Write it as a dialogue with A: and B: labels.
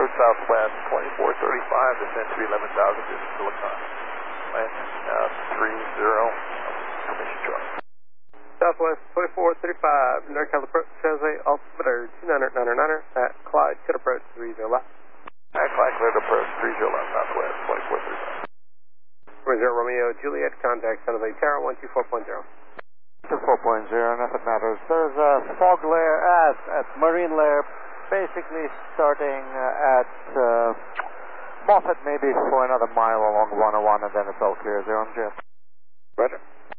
A: southwest, 2435, descend to 11,000 to Silicon. Landing 30, permission truck.
B: Southwest 2435, NorCal approach, Jose, altimeter 29er at Clyde, could approach 30 left.
A: At Clyde, cleared approach 30 left, southwest, 2435.
B: 40 Romeo, Juliet, contact San Jose Tower, 124.0.
C: 4.0, nothing matters. There's a fog layer at Marine Layer, basically starting at Moffett maybe for another mile along 101, and then it's all clear there on jet.
B: Roger.